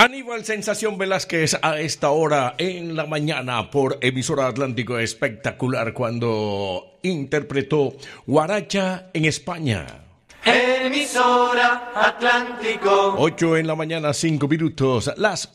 Aníbal Sensación Velázquez a esta hora en la mañana por Emisora Atlántico. Espectacular cuando interpretó Guaracha en España. Emisora Atlántico. 8 en la mañana, 5 minutos. Las